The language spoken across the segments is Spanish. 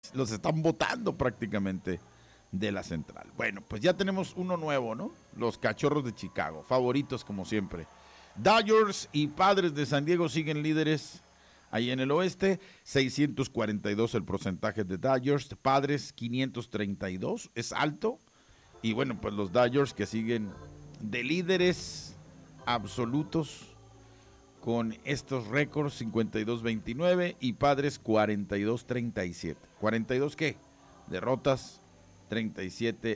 los están botando prácticamente de la central. Bueno, pues ya tenemos uno nuevo, ¿no? Los Cachorros de Chicago, favoritos como siempre. Dodgers y Padres de San Diego siguen líderes ahí en el oeste. 642 el porcentaje de Dodgers, Padres 532, es alto. Y bueno, pues los Dodgers que siguen de líderes absolutos con estos récords 52-29 y Padres 42-37. ¿42 qué? Derrotas, 37,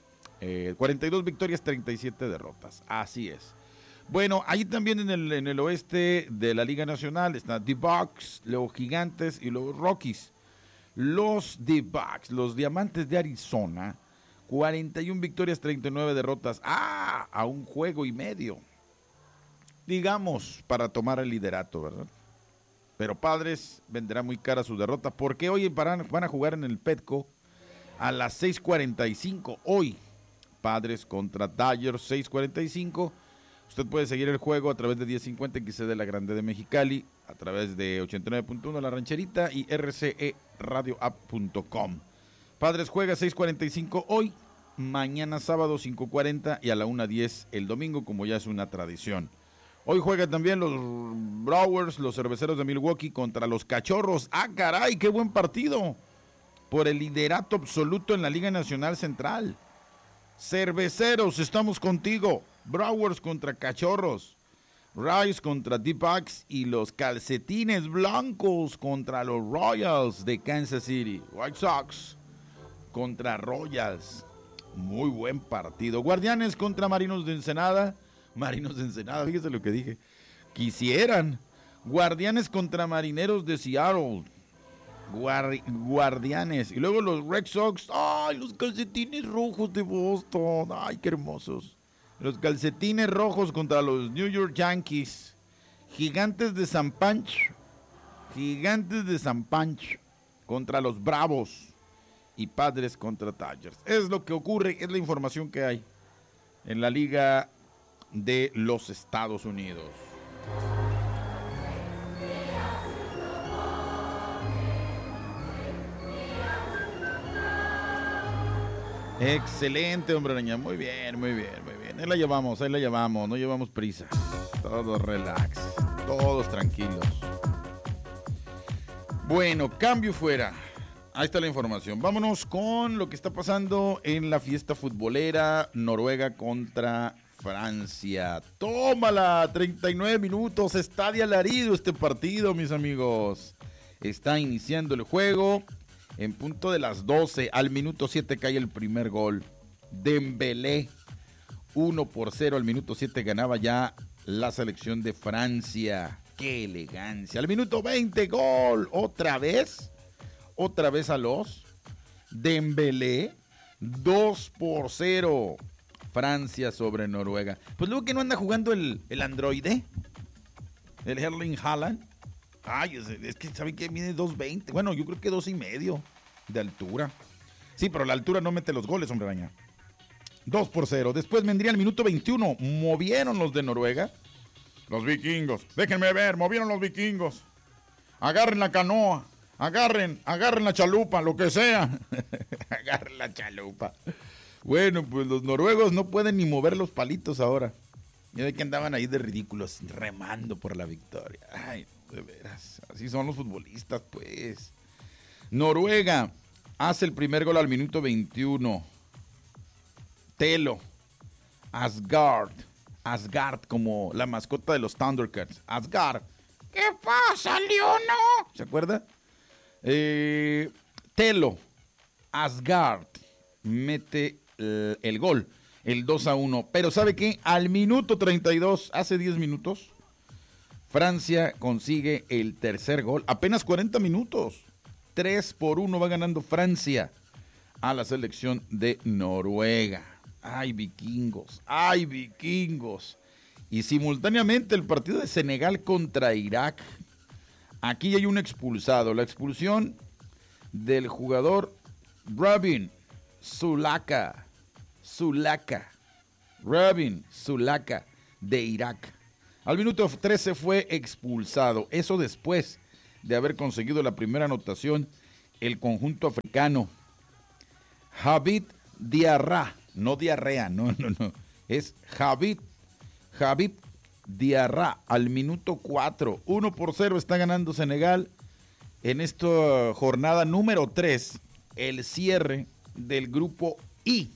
42 victorias, 37 derrotas. Así es. Bueno, ahí también en el oeste de la Liga Nacional están The Bucks, los Gigantes y los Rockies. Los The Bucks, los Diamantes de Arizona, 41 victorias, 39 derrotas. A un juego y medio, digamos, para tomar el liderato, ¿verdad? Pero Padres venderá muy cara su derrota, porque hoy van a jugar en el Petco a las 6:45. Hoy, Padres contra Dodgers, 6:45. Usted puede seguir el juego a través de 1050 XC de la Grande de Mexicali, a través de 89.1 La Rancherita y rceradioapp.com. Padres juega 6:45 hoy, mañana sábado 5:40 y a la 1:10 el domingo, como ya es una tradición. Hoy juegan también los Brewers, los Cerveceros de Milwaukee contra los Cachorros. ¡Ah, caray! ¡Qué buen partido! Por el liderato absoluto en la Liga Nacional Central. Cerveceros, estamos contigo. Brewers contra Cachorros. Rays contra D-Backs y los Calcetines Blancos contra los Royals de Kansas City. White Sox contra Royals. Muy buen partido. Guardianes contra Marinos de Ensenada. Marinos de Ensenada, fíjese lo que dije. Quisieran. Guardianes contra Marineros de Seattle. Guardianes. Y luego los Red Sox. ¡Ay, los Calcetines Rojos de Boston! ¡Ay, qué hermosos! Los Calcetines Rojos contra los New York Yankees. Gigantes de San Pancho. Gigantes de San Pancho contra los Bravos. Y Padres contra Dodgers. Es lo que ocurre, es la información que hay en la Liga de los Estados Unidos. Excelente, hombre araña. Muy bien, muy bien, muy bien. Ahí la llevamos, no llevamos prisa. Todos relax, todos tranquilos. Bueno, cambio fuera. Ahí está la información. Vámonos con lo que está pasando en la fiesta futbolera. Noruega contra Francia. Tómala, 39 minutos. Está de alarido este partido, mis amigos. Está iniciando el juego. En punto de las 12, al minuto 7 cae el primer gol. Dembélé, 1-0. Al minuto 7 ganaba ya la selección de Francia. ¡Qué elegancia! Al minuto 20, gol. Otra vez a los Dembélé, 2-0. Francia sobre Noruega. Pues luego que no anda jugando el androide, el Erling Haaland. Ay, es que ¿sabe qué? Mide 2.20. Bueno, yo creo que 2.5 de altura. Sí, pero la altura no mete los goles, hombre araña. 2-0. Después vendría el minuto 21. Movieron los de Noruega. Los vikingos. Déjenme ver, movieron los vikingos. Agarren la canoa. Agarren la chalupa, lo que sea. Agarren la chalupa. Bueno, pues los noruegos no pueden ni mover los palitos ahora. Ya de que andaban ahí de ridículos, remando por la victoria. Ay, de veras, así son los futbolistas, pues. Noruega hace el primer gol al minuto 21. Telo, Asgard, como la mascota de los Thundercats. Asgard. ¿Qué pasa, Leono? ¿Se acuerda? Telo, Asgard, mete el gol, el 2-1. Pero ¿sabe qué? Al minuto 32, hace 10 minutos, Francia consigue el tercer gol. Apenas 40 minutos. 3-1 va ganando Francia a la selección de Noruega. ¡Ay, vikingos! ¡Ay, vikingos! Y simultáneamente el partido de Senegal contra Irak. Aquí hay un expulsado. La expulsión del jugador Rabin Sulaka. Rabin Sulaka de Irak. Al minuto 13 fue expulsado. Eso después de haber conseguido la primera anotación el conjunto africano. Javid Diarra, no diarrea, no. Es Javid Diarra al minuto 4. 1-0 está ganando Senegal en esta jornada número 3. El cierre del grupo I.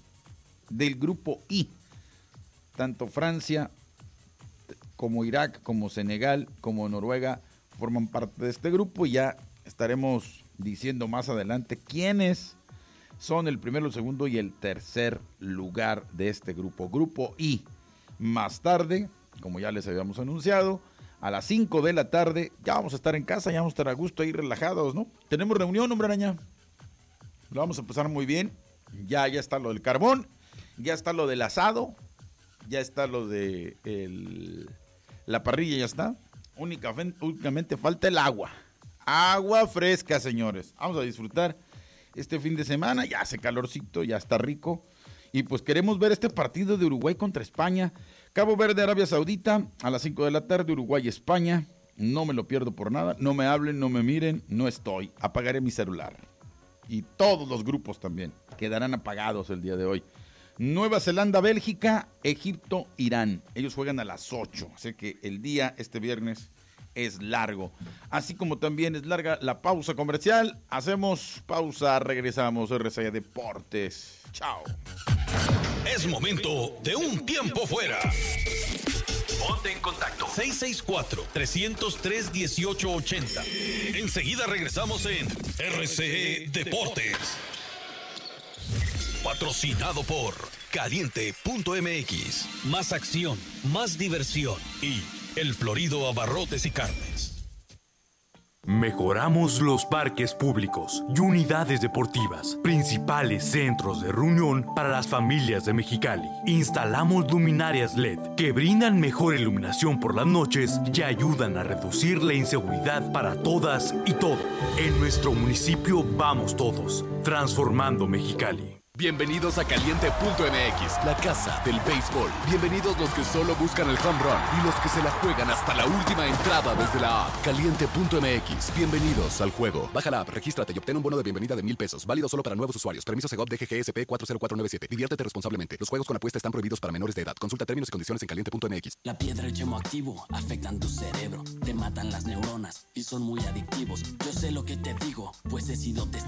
Tanto Francia como Irak, como Senegal, como Noruega forman parte de este grupo y ya estaremos diciendo más adelante quiénes son el primero, el segundo y el tercer lugar de este grupo. Grupo I. Más tarde, como ya les habíamos anunciado, a las 5 de la tarde, ya vamos a estar en casa, ya vamos a estar a gusto ahí relajados, ¿no? Tenemos reunión, hombre araña. Lo vamos a empezar muy bien. Ya está lo del carbón, ya está lo del asado, ya está lo de la parrilla, ya está. Únicamente falta el agua. Agua fresca, señores. Vamos a disfrutar este fin de semana. Ya hace calorcito, ya está rico. Y pues queremos ver este partido de Uruguay contra España. Cabo Verde, Arabia Saudita, a las 5 de la tarde, Uruguay, España. No me lo pierdo por nada. No me hablen, no me miren, no estoy. Apagaré mi celular. Y todos los grupos también quedarán apagados el día de hoy. Nueva Zelanda, Bélgica, Egipto, Irán. Ellos juegan a las 8. Así que el día, este viernes, es largo. Así como también es larga la pausa comercial. Hacemos pausa, regresamos. RCA Deportes. Chao. Es momento de un tiempo fuera. Ponte en contacto. 664-303-1880. Enseguida regresamos en RCE Deportes. Patrocinado por Caliente.mx. Más acción, más diversión y El Florido Abarrotes y Carnes. Mejoramos los parques públicos y unidades deportivas, principales centros de reunión para las familias de Mexicali. Instalamos luminarias LED que brindan mejor iluminación por las noches y ayudan a reducir la inseguridad para todas y todos. En nuestro municipio vamos todos, transformando Mexicali. Bienvenidos a Caliente.mx, la casa del béisbol. Bienvenidos los que solo buscan el home run y los que se la juegan hasta la última entrada desde la app. Caliente.mx, bienvenidos al juego. Baja la app, regístrate y obtén un bono de bienvenida de $1,000. Válido solo para nuevos usuarios. Permiso Segov DGGSP 40497. Diviértete responsablemente. Los juegos con apuesta están prohibidos para menores de edad. Consulta términos y condiciones en Caliente.mx. La piedra y el yemo activo afectan tu cerebro, te matan las neuronas y son muy adictivos. Yo sé lo que te digo, pues he sido testigo.